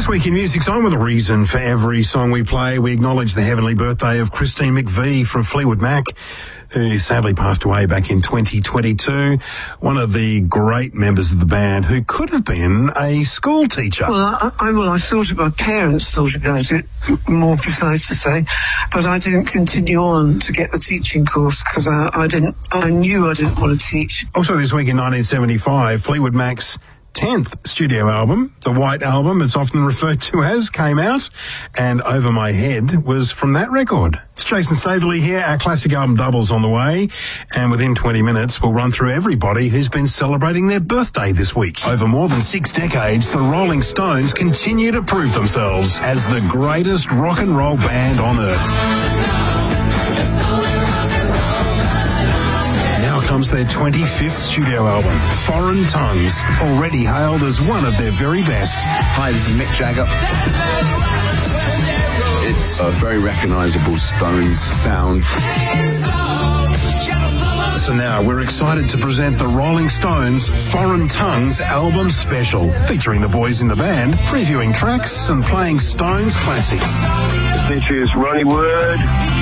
This week in Music's On, with a reason for every song we play, we acknowledge the heavenly birthday of Christine McVie from Fleetwood Mac, who sadly passed away back in 2022. One of the great members of the band who could have been a school teacher. Well, I thought about, my parents thought about it, more precise to say, but I didn't continue on to get the teaching course because I knew I didn't want to teach. Also this week in 1975, Fleetwood Mac's 10th studio album, the White Album, it's often referred to as, came out, and Over My Head was from that record. It's Jason Staveley here, our classic album Double's on the way, and within 20 minutes we'll run through everybody who's been celebrating their birthday this week. Over more than 6 decades, the Rolling Stones continue to prove themselves as the greatest rock and roll band on earth. Comes their 25th studio album, Foreign Tongues, already hailed as one of their very best. Hi, this is Mick Jagger. It's a very recognisable Stones sound. So now we're excited to present the Rolling Stones Foreign Tongues album special, featuring the boys in the band, previewing tracks and playing Stones classics. Features Ronnie Wood.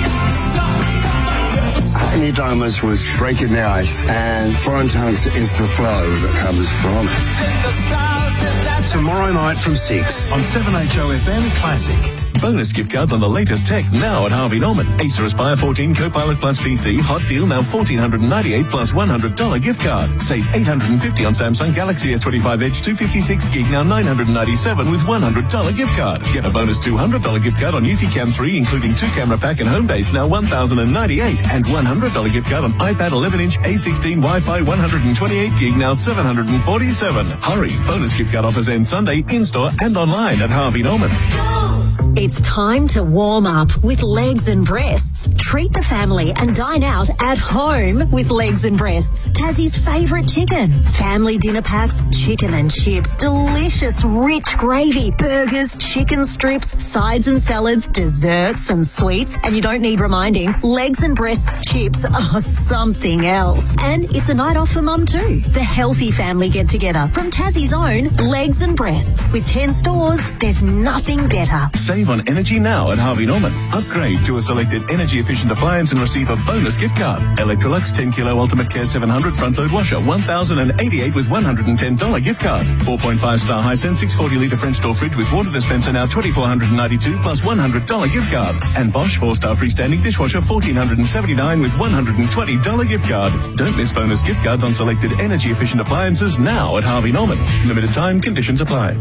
New Diamonds was breaking the ice, and Foreign Tongues is the flow that comes from it. Tomorrow night from 6 on 7HOFM Classic. Bonus gift cards on the latest tech now at Harvey Norman. Acer Aspire 14 Copilot Plus PC. Hot deal now $1,498 plus $100 gift card. Save $850 on Samsung Galaxy S25 Edge 256 gig now $997 with $100 gift card. Get a bonus $200 gift card on Eufy Cam 3 including 2-camera pack and home base now $1,098 and $100 gift card on iPad 11-inch A16 Wi-Fi 128 gig now $747. Hurry! Bonus gift card offers end Sunday in-store and online at Harvey Norman. It's time to warm up with Legs and Breasts. Treat the family and dine out at home with Legs and Breasts. Tassie's favourite chicken. Family dinner packs, chicken and chips, delicious rich gravy, burgers, chicken strips, sides and salads, desserts and sweets. And you don't need reminding, Legs and Breasts chips are something else. And it's a night off for mum too. The healthy family get-together from Tassie's own Legs and Breasts. With 10 stores, there's nothing better. Save on energy now at Harvey Norman. Upgrade to a selected energy-efficient appliance and receive a bonus gift card. Electrolux 10 kilo Ultimate Care 700 front-load washer, $1,088 with $110 gift card. 4.5-star Hisense 640-litre French door fridge with water dispenser now $2,492 plus $100 gift card. And Bosch 4-star freestanding dishwasher $1,479 with $120 gift card. Don't miss bonus gift cards on selected energy-efficient appliances now at Harvey Norman. Limited time, conditions apply.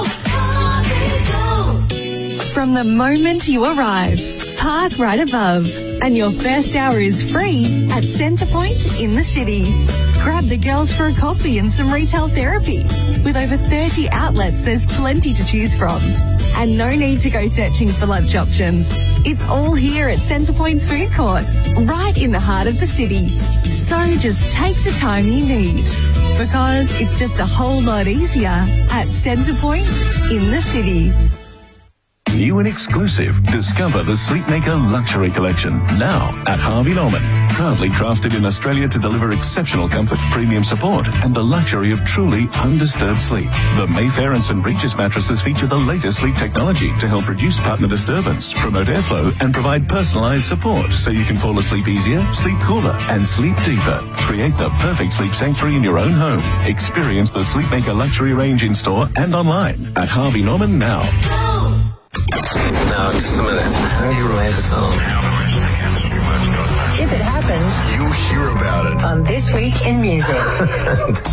From the moment you arrive, park right above, and your first hour is free at Centrepoint in the city. Grab the girls for a coffee and some retail therapy. With over 30 outlets, there's plenty to choose from. And no need to go searching for lunch options. It's all here at Centrepoint's food court, right in the heart of the city. So just take the time you need, because it's just a whole lot easier at Centrepoint in the city. New and exclusive. Discover the Sleepmaker Luxury Collection now at Harvey Norman. Proudly crafted in Australia to deliver exceptional comfort, premium support, and the luxury of truly undisturbed sleep. The Mayfair and St. Regis mattresses feature the latest sleep technology to help reduce partner disturbance, promote airflow, and provide personalized support so you can fall asleep easier, sleep cooler, and sleep deeper. Create the perfect sleep sanctuary in your own home. Experience the Sleepmaker Luxury range in store and online at Harvey Norman now. Now, just a minute. How do you write a song? If it happened, You'll hear about it on This Week in Music.